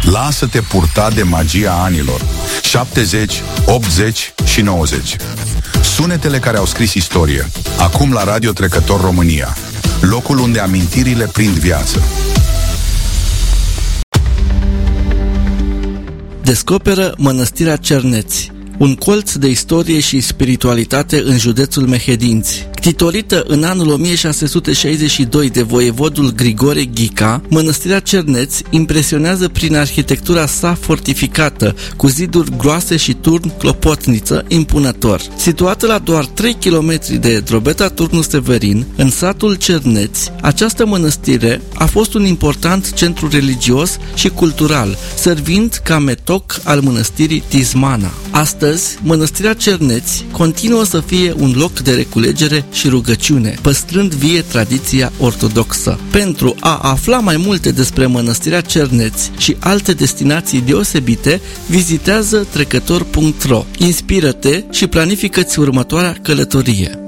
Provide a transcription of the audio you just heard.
Lasă-te purta de magia anilor 70, 80 și 90. Sunetele care au scris istorie. Acum la Radio Trecător România, locul unde amintirile prind viață. Descoperă Mănăstirea Cerneți, un colț de istorie și spiritualitate în județul Mehedinți. Titolită în anul 1662 de voievodul Grigore Ghica, Mănăstirea Cerneți impresionează prin arhitectura sa fortificată, cu ziduri groase și turn clopotniță impunător. Situată la doar 3 km de drobeta Turnul Severin, în satul Cerneți, această mănăstire a fost un important centru religios și cultural, servind ca metoc al mănăstirii Tismana. Astăzi, Mănăstirea Cerneți continuă să fie un loc de reculegere și rugăciune, păstrând vie tradiția ortodoxă. Pentru a afla mai multe despre Mănăstirea Cerneți și alte destinații deosebite, vizitează trecător.ro. Inspiră-te și planifică-ți următoarea călătorie.